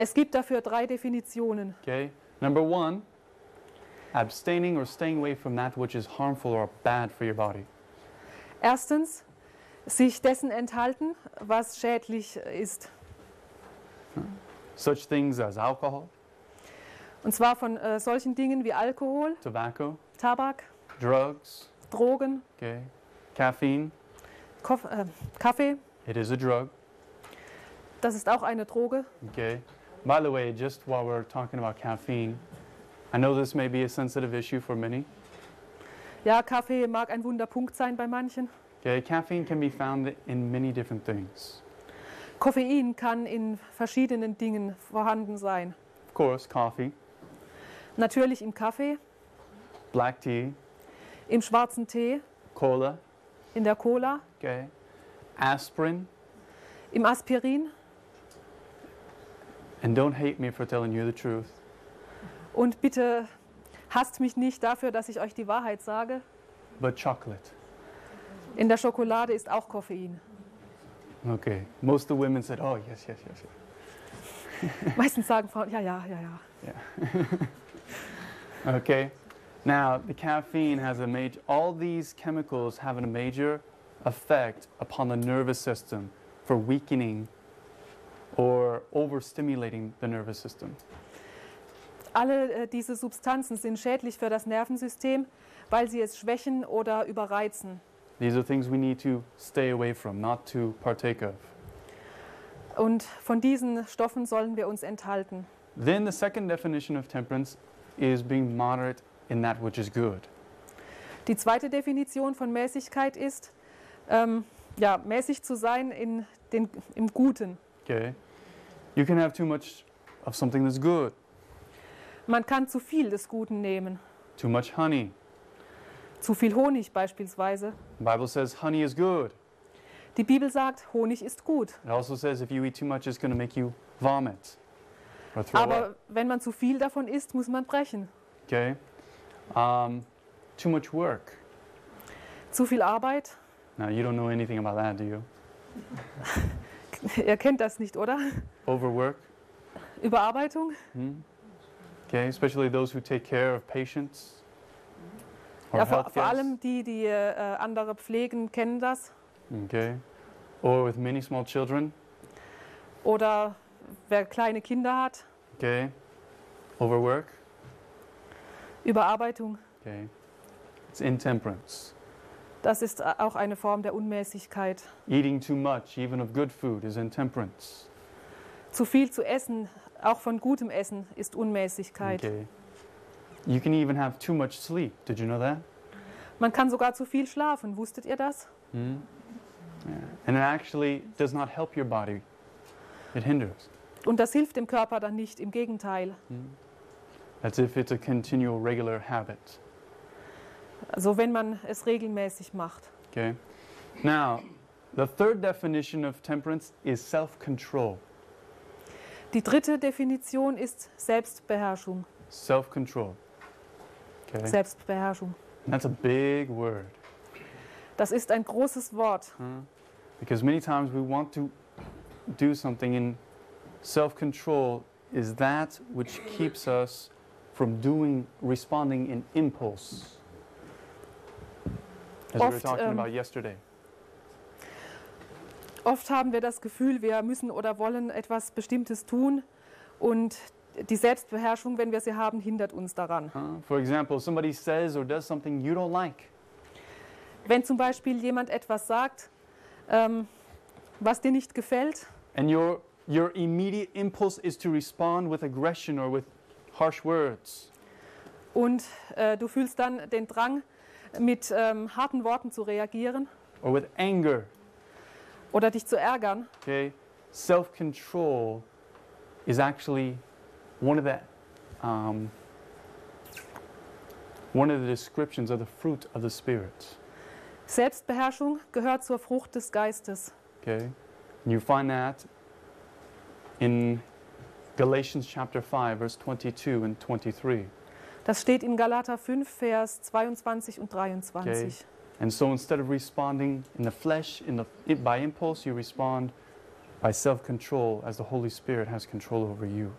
Es gibt dafür 3 Definitionen. Okay? Number 1, abstaining or staying away from that which is harmful or bad for your body. Erstens, sich dessen enthalten, was schädlich ist. Such things as alcohol, Und zwar von solchen Dingen wie Alkohol, tobacco, Tabak, drugs, Drogen, okay? Caffeine, Kaffee, it is a drug, das ist auch eine Droge. okay? By the way, just while we're talking about caffeine, I know this may be a sensitive issue for many. Ja, Kaffee mag ein Wunderpunkt sein bei manchen. Okay, caffeine can be found in many different things. Koffein kann in verschiedenen Dingen vorhanden sein. Of course, coffee, Natürlich im Kaffee, black tea, im schwarzen Tee, cola, in der Cola, okay? Aspirin, im Aspirin. and don't hate me for telling you the truth. Und bitte hasst mich nicht dafür, dass ich euch die Wahrheit sage. But chocolate. In der Schokolade ist auch Koffein. Okay. Most of the women said, oh, yes, yes, yes, yes. Meistens sagen Frauen, ja, ja, ja, ja. Okay. Now, the caffeine has a major, all these chemicals have a major effect upon the nervous system for weakening or overstimulating the nervous system. Alle diese Substanzen sind schädlich für das Nervensystem, weil sie es schwächen oder überreizen. These are things we need to stay away from, not to partake of. Und von diesen Stoffen sollen wir uns enthalten. Then the second definition of temperance is being moderate in that which is good. Die zweite Definition von Mäßigkeit ist, mäßig zu sein im Guten. Okay? You can have too much of something that's good. Man kann zu viel des Guten nehmen. Too much honey. Zu viel Honig beispielsweise. The Bible says honey is good. Die Bibel sagt, Honig ist gut. It also says if you eat too much, it's going to make you vomit or throw up. Aber wenn man zu viel davon isst, muss man brechen. Okay? Too much work. Zu viel Arbeit. Now, you don't know anything about that, do you? Ihr kennt das nicht, oder? Overwork. Überarbeitung. Okay, especially those who take care of patients or Ja, health vor guests. allem die andere pflegen, kennen das. Okay. Or with many small children. Oder wer kleine Kinder hat. Okay. Overwork. Überarbeitung. Okay. It's intemperance. Das ist auch eine Form der Unmäßigkeit. Eating too much, even of good food, is intemperance. Zu viel zu essen, auch von gutem Essen, ist Unmäßigkeit. Okay. You can even have too much sleep. Did you know that? Man kann sogar zu viel schlafen. Wusstet ihr das? Yeah. And it actually does not help your body. It hinders. Und das hilft dem Körper dann nicht, im Gegenteil. As if it's a continual, regular habit. Also wenn man es regelmäßig macht. Okay. Now, the third definition of temperance is self-control. Die dritte Definition ist Selbstbeherrschung. Self-control. Okay. Selbstbeherrschung. And that's a big word. Das ist ein großes Wort. Because many times we want to do something, and self-control is that which keeps us from responding in impulse. As we were Oft, talking about yesterday. Oft haben wir das Gefühl, wir müssen oder wollen etwas Bestimmtes tun und die Selbstbeherrschung, wenn wir sie haben, hindert uns daran. For example, somebody says or does something you don't like. Wenn zum Beispiel jemand etwas sagt, was dir nicht gefällt, And your immediate impulse is to respond with aggression or with harsh words. und du fühlst dann den Drang, mit harten Worten zu reagieren Or with anger. oder dich zu ärgern. Okay? Self-control is actually one of the descriptions of the fruit of the Spirit. Selbstbeherrschung gehört zur Frucht des Geistes. Okay? And you find that in Galatians chapter 5, verse 22 and 23. Das steht in Galater 5, Vers 22 und 23. And so instead of responding in the flesh, by impulse, you respond by self-control as the Holy Spirit has control over you.